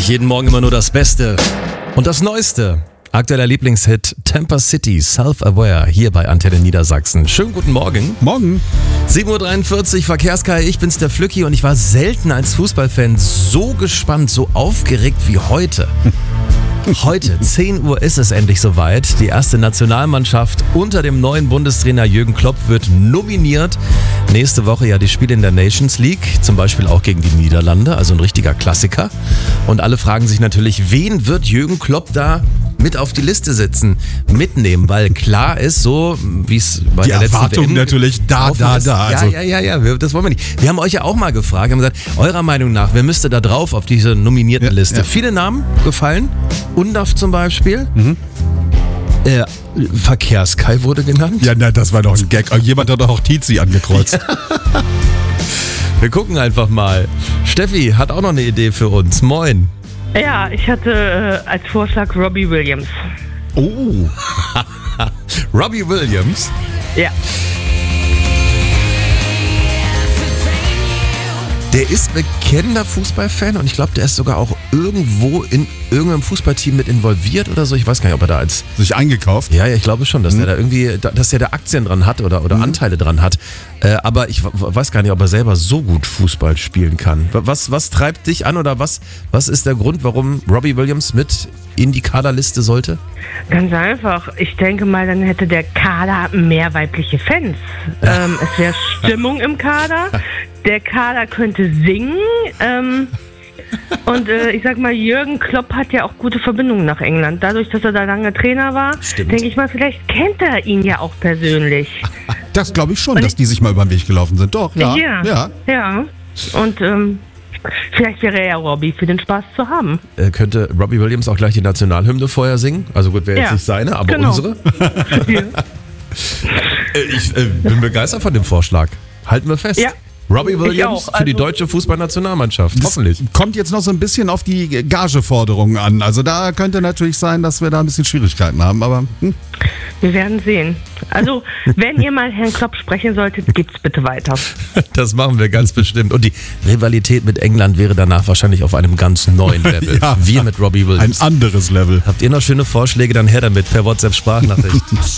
Jeden Morgen immer nur das Beste und das Neueste. Aktueller Lieblingshit Tampa City, Self-Aware, hier bei Antenne Niedersachsen. Schönen guten Morgen. Morgen. 7.43 Uhr, Verkehrskai, ich bin's der Flücki und ich war selten als Fußballfan so gespannt, so aufgeregt wie heute. Heute, 10 Uhr, ist es endlich soweit. Die erste Nationalmannschaft unter dem neuen Bundestrainer Jürgen Klopp wird nominiert. Nächste Woche ja die Spiele in der Nations League, zum Beispiel auch gegen die Niederlande, also ein richtiger Klassiker. Und alle fragen sich natürlich, wen wird Jürgen Klopp da mit auf die Liste setzen, mitnehmen, weil klar ist, so wie es bei Die der letzten Erwartung WM natürlich da. Also, Ja, das wollen wir nicht. Wir haben euch ja auch mal gefragt, haben gesagt, eurer Meinung nach, wer müsste da drauf auf diese nominierten Liste? ja. Viele Namen gefallen, Undaf zum Beispiel. Verkehrskai wurde genannt. Ja, na, das war doch ein Gag. Jemand hat doch auch Tizi angekreuzt. Wir gucken einfach mal. Steffi hat auch noch eine Idee für uns. Moin. Ja, ich hatte als Vorschlag Robbie Williams. Oh. Robbie Williams. Ja. Der ist bekennender Fußballfan und ich glaube, der ist sogar auch irgendwo in irgendeinem Fußballteam mit involviert oder so. Ich weiß gar nicht, ob er da als... Sich eingekauft? Ja, ich glaube schon, dass der da irgendwie, dass der da Aktien dran hat oder Anteile dran hat. Aber ich weiß gar nicht, ob er selber so gut Fußball spielen kann. Was treibt dich an oder was ist der Grund, warum Robbie Williams mit in die Kaderliste sollte? Ganz einfach. Ich denke mal, dann hätte der Kader mehr weibliche Fans. Es wäre Stimmung im Kader. Der Kader könnte singen. Und ich sag mal, Jürgen Klopp hat ja auch gute Verbindungen nach England. Dadurch, dass er da lange Trainer war, denke ich mal, vielleicht kennt er ihn ja auch persönlich. Das glaube ich schon, dass die sich mal über den Weg gelaufen sind. Doch, ja. Ja. Und vielleicht wäre ja Robbie für den Spaß zu haben. Könnte Robbie Williams auch gleich die Nationalhymne vorher singen? Also gut, wäre jetzt nicht seine, aber unsere. Ja. Ich bin begeistert von dem Vorschlag. Halten wir fest. Ja. Robbie Williams für die deutsche Fußballnationalmannschaft. Hoffentlich. Kommt jetzt noch so ein bisschen auf die Gageforderungen an. Also da könnte natürlich sein, dass wir da ein bisschen Schwierigkeiten haben, aber... Wir werden sehen. Also, wenn ihr mal Herrn Klopp sprechen solltet, geht's bitte weiter. Das machen wir ganz bestimmt. Und die Rivalität mit England wäre danach wahrscheinlich auf einem ganz neuen Level. Ja, wir mit Robbie Williams. Ein anderes Level. Habt ihr noch schöne Vorschläge? Dann her damit per WhatsApp-Sprachnachricht.